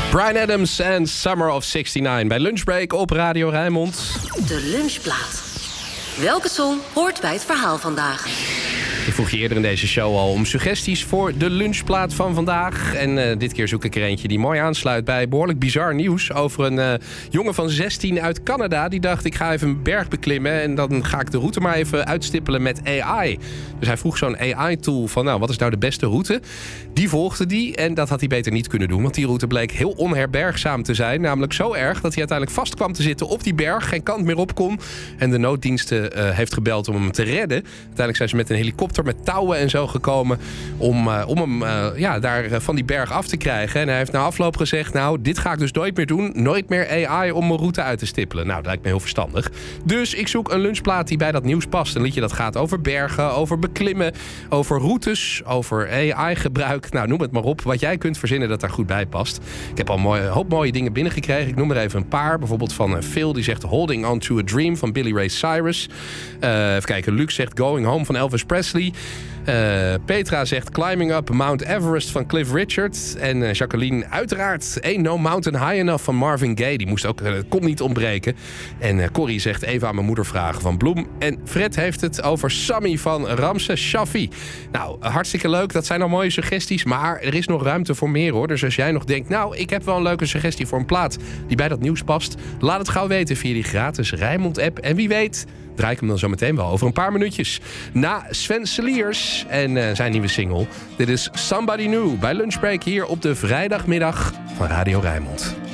Bryan Adams en Summer of 69 bij Lunchbreak op Radio Rijnmond. De lunchplaat. Welke song hoort bij het verhaal vandaag? Ik vroeg je eerder in deze show al om suggesties voor de lunchplaat van vandaag. En dit keer zoek ik er eentje die mooi aansluit bij behoorlijk bizar nieuws over een jongen van 16 uit Canada. Die dacht, ik ga even een berg beklimmen en dan ga ik de route maar even uitstippelen met AI. Dus hij vroeg zo'n AI-tool van, nou, wat is nou de beste route? Die volgde die en dat had hij beter niet kunnen doen. Want die route bleek heel onherbergzaam te zijn. Namelijk zo erg dat hij uiteindelijk vast kwam te zitten op die berg. Geen kant meer op kon. En de nooddiensten heeft gebeld om hem te redden. Uiteindelijk zijn ze met een helikopter met touwen en zo gekomen om hem daar van die berg af te krijgen. En hij heeft na afloop gezegd, nou, dit ga ik dus nooit meer doen. Nooit meer AI om mijn route uit te stippelen. Nou, dat lijkt me heel verstandig. Dus ik zoek een lunchplaat die bij dat nieuws past. Een liedje dat gaat over bergen, over beklimmen, over routes, over AI-gebruik. Nou, noem het maar op. Wat jij kunt verzinnen dat daar goed bij past. Ik heb al een hoop mooie dingen binnengekregen. Ik noem er even een paar. Bijvoorbeeld van Phil, die zegt Holding On To A Dream van Billy Ray Cyrus. Even kijken, Luc zegt Going Home van Elvis Presley. Petra zegt Climbing Up Mount Everest van Cliff Richard. En Jacqueline, uiteraard Ain't No Mountain High Enough van Marvin Gaye. Die moest ook, kon niet ontbreken. En Corrie zegt even aan mijn moeder vragen van Bloem. En Fred heeft het over Sammy van Ramses Shaffi. Nou, hartstikke leuk. Dat zijn al mooie suggesties. Maar er is nog ruimte voor meer, hoor. Dus als jij nog denkt, nou, ik heb wel een leuke suggestie voor een plaat die bij dat nieuws past, laat het gauw weten via die gratis Rijnmond-app. En wie weet draai ik hem dan zo meteen wel over een paar minuutjes. Na Sven Seliers en zijn nieuwe single. Dit is Somebody New bij Lunchbreak hier op de vrijdagmiddag van Radio Rijnmond.